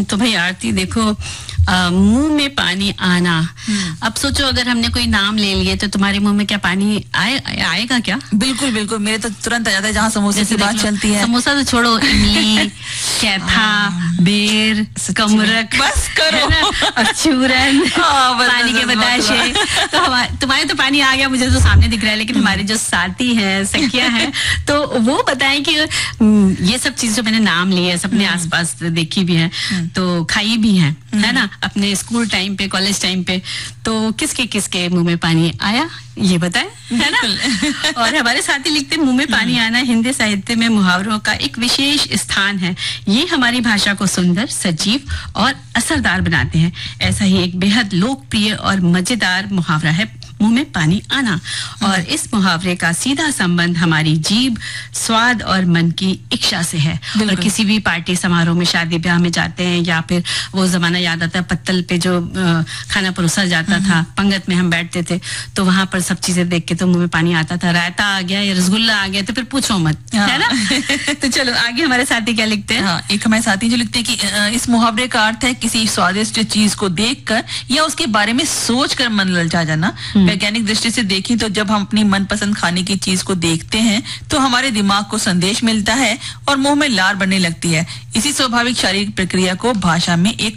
तो भाई आरती देखो, मुंह में पानी आना। अब सोचो अगर हमने कोई नाम ले लिए तो तुम्हारे मुंह में क्या पानी आएगा क्या? बिल्कुल बिल्कुल, मेरे तो तुरंत आ जाता है जहाँ समोसे की बात चलती है। समोसा तो छोड़ो, इमली, कैथा, बेर, कमरक, बस करो, चूरन, पानी के बताशे। तो तुम्हारे तो पानी आ गया, मुझे तो सामने दिख रहा है, लेकिन हमारे जो साथी हैं, सखियां हैं, तो वो बताएं कि ये सब चीज जो मैंने नाम लिए है, अपने आसपास देखी भी है, तो खाई भी है ना, अपने स्कूल टाइम पे, कॉलेज टाइम पे, तो किसके किसके मुंह में पानी आया ये बताएं, है ना। और हमारे साथी लिखते, मुंह में पानी आना हिंदी साहित्य में मुहावरों का एक विशेष स्थान है। ये हमारी भाषा को सुंदर, सजीव और असरदार बनाते हैं। ऐसा ही एक बेहद लोकप्रिय और मजेदार मुहावरा है मुंह में पानी आना। और इस मुहावरे का सीधा संबंध हमारी जीभ, स्वाद और मन की इच्छा से है। और किसी भी पार्टी समारोह में, शादी ब्याह में जाते हैं, या फिर वो जमाना याद आता है पत्तल पे जो खाना परोसा जाता था, पंगत में हम बैठते थे, तो वहां पर सब चीजें देख के तो मुंह में पानी आता था। रायता आ गया या रसगुल्ला आ गया तो फिर पूछो मत, है ना। तो चलो आगे हमारे साथी क्या लिखते हैं। हाँ, एक हमारे साथी जो लिखते हैं कि इस मुहावरे का अर्थ है किसी स्वादिष्ट चीज को देखकर या उसके बारे में सोचकर मन ललचा जाना। वैज्ञानिक दृष्टि से देखें तो जब हम अपनी मनपसंद खाने की चीज को देखते हैं तो हमारे दिमाग को संदेश मिलता है और मुंह में लार बनने लगती है। इसी स्वाभाविक शारीरिक प्रक्रिया को भाषा में एक